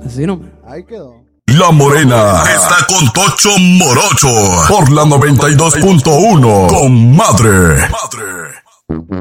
Así nomás. Ahí quedó. La Morena está con Tocho Morocho por la 92.1. Comadre.